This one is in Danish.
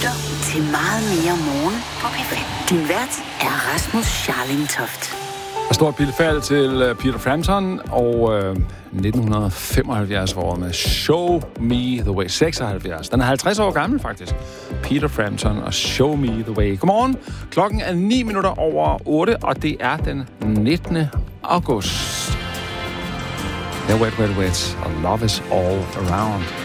lytter til Meget Mere Morgen på P5. Din vært er Rasmus Scharling Toft. Og stort pilfald til Peter Frampton og 1975 år med Show Me The Way. 76. Den er 50 år gammel, faktisk. Peter Frampton og Show Me The Way. Godmorgen. Klokken er 9 minutter over 8, og det er den 19. august. Yeah, wait. And love is all around.